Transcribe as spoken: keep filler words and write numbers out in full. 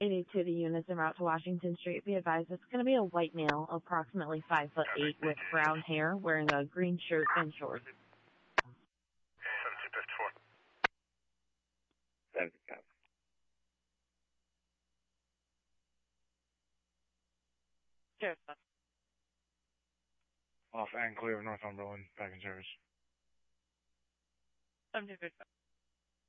eighty-two to units en route to Washington Street. Be advised, it's going to be a white male, approximately five foot eight, with brown hair, wearing a green shirt and shorts. seventeen fifty-four. seventy copy. Sure. Off and clear of Northbound Berlin, back in service. seventeen fifty-five.